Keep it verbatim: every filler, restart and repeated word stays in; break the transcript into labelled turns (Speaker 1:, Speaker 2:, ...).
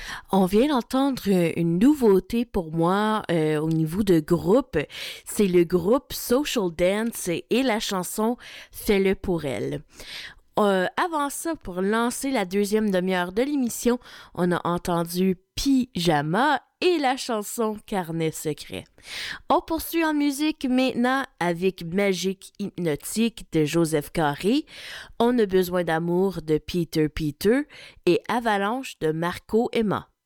Speaker 1: On vient d'entendre une nouveauté pour moi euh, au niveau de groupe. C'est le groupe Social Dance et la chanson Fais-le pour elle. Euh, avant ça, pour lancer la deuxième demi-heure de l'émission, on a entendu Pyjama et la chanson Carnet secret. On poursuit en musique maintenant avec Magique hypnotique de Joseph Carré, On a besoin d'amour de Peter Peter et Avalanche de Marco Emma.